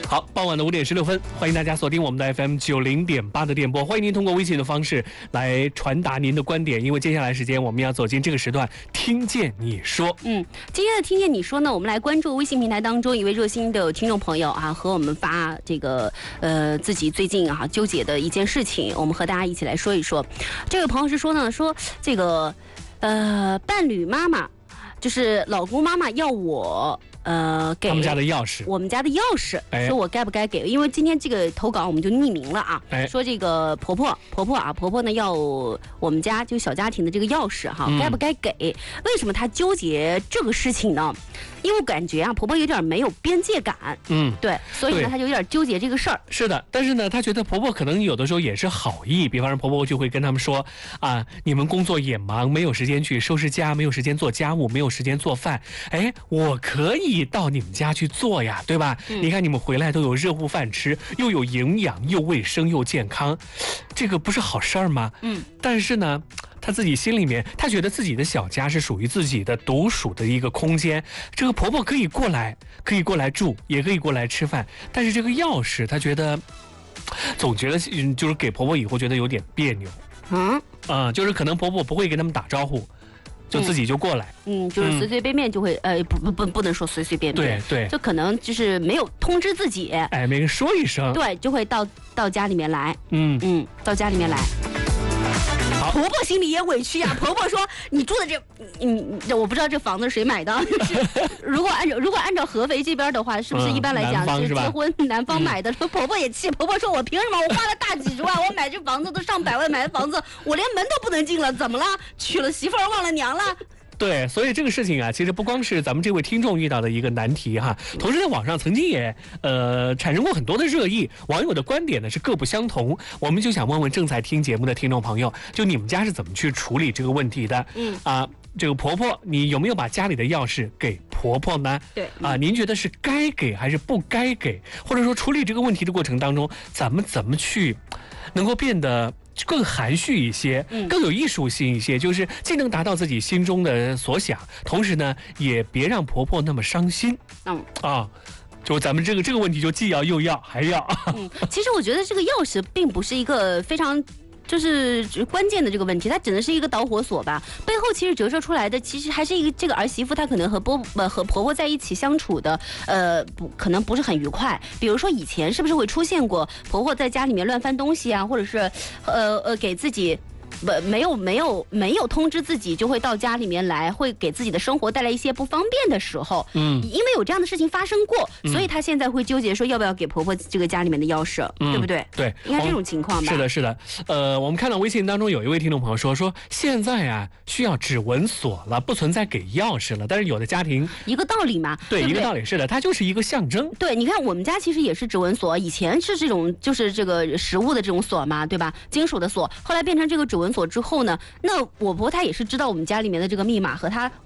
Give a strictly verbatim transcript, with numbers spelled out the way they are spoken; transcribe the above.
好，傍晚的五点十六分，欢迎大家锁定我们的 F M 九零点八的电波，欢迎您通过微信的方式来传达您的观点，因为接下来时间我们要走进这个时段，听见你说。 嗯，今天的听见你说呢，我们来关注微信平台当中一位热心的听众朋友啊，和我们发这个呃自己最近啊纠结的一件事情，我们和大家一起来说一说。这位朋友是说呢，说这个呃伴侣妈妈，就是老公妈妈要我。呃，给他们家的钥匙， 我们家的钥匙， 哎、 说我该不该给？因为今天这个投稿我们就匿名了啊， 哎、 说这个婆婆婆婆啊，婆婆呢要我们家就小家庭的这个钥匙哈， 嗯、 该不该给？为什么她纠结这个事情呢？因为我感觉啊，婆婆有点没有边界感，嗯，对，所以呢，她就有点纠结这个事儿。 是的，但是呢，她觉得婆婆可能有的时候也是好意，比方说婆婆就会跟他们说啊，你们工作也忙，没有时间去收拾家，没有时间做家务，没有时间做饭，哎，我可以到你们家去做呀，对吧？嗯、你看你们回来都有热乎饭吃，又有营养，又卫生又健康，这个不是好事儿吗？嗯，但是呢。她自己心里面，她觉得自己的小家是属于自己的独属的一个空间。这个婆婆可以过来，可以过来住，也可以过来吃饭。但是这个钥匙，她觉得，总觉得就是给婆婆以后觉得有点别扭。嗯啊、呃，就是可能婆婆不会跟他们打招呼，就自己就过来。 嗯，嗯就是随随便便就会，嗯、呃，不不不，不能说随随便便。 对对， 就可能就是没有通知自己， 哎，没人说一声。 对，就会到到家里面来。嗯嗯，到家里面来。婆婆心里也委屈呀、啊。婆婆说：“你住的这，嗯，我不知道这房子谁买的。就是如果按照如果按照合肥这边的话，是不是一般来讲是结婚男方买的？嗯、婆婆也气，婆婆说：我凭什么？我花了大几十万，我买这房子都上百万买的房子，我连门都不能进了，怎么了？娶了媳妇儿忘了娘了？” 对，所以这个事情啊，其实不光是咱们这位听众遇到的一个难题哈，同时在网上曾经也呃产生过很多的热议，网友的观点呢是各不相同。我们就想问问正在听节目的听众朋友，就你们家是怎么去处理这个问题的？嗯啊，这个婆婆，你有没有把家里的钥匙给婆婆呢？ 对啊，您觉得是该给还是不该给？或者说处理这个问题的过程当中，咱们怎么去能够变得更含蓄一些，更有艺术性一些，就是既能达到自己心中的所想，同时呢，也别让婆婆那么伤心。嗯啊，就咱们这个这个问题，就既要又要还要。 嗯，其实我觉得这个钥匙并不是一个非常。就是关键的这个问题，它只能是一个导火索吧。背后其实折射出来的，其实还是一个这个儿媳妇，她可能和婆呃和婆婆在一起相处的，呃，不可能不是很愉快。比如说以前是不是会出现过婆婆在家里面乱翻东西啊，或者是呃呃给自己。不，没有没有没有通知自己就会到家里面来，会给自己的生活带来一些不方便的时候，嗯，因为有这样的事情发生过，嗯、所以她现在会纠结说要不要给婆婆这个家里面的钥匙，嗯、对不对？ 对， 应该这种情况吧。 是的，是的。呃，我们看到微信当中有一位听众朋友说，说现在啊需要指纹锁了，不存在给钥匙了。但是有的家庭一个道理嘛， 对， 对对一个道理是的，它就是一个象征。 对，你看我们家其实也是指纹锁，以前是这种就是这个实物的这种锁嘛，对吧？金属的锁，后来变成这个指纹锁之后呢。那我婆她也是知道我们家里面的这个密码和她